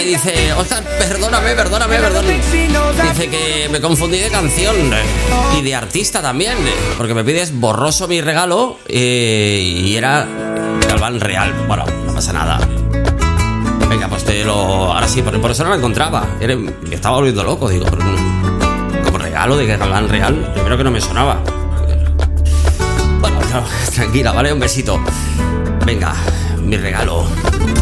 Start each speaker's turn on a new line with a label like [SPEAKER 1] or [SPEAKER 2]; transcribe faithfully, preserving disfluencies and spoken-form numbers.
[SPEAKER 1] dice: Oscar, perdóname, perdóname, perdóname. Dice que me confundí de canción y de artista también, porque me pides Borroso mi regalo eh, y era Galván Real. Bueno, no pasa nada. Venga, pues te lo... Ahora sí, por, por eso no la encontraba. Era... Me estaba volviendo loco, digo. Pero... Como regalo de Galván Real, primero que no me sonaba. Bueno, no, tranquila, ¿vale? Un besito. Venga, mi regalo.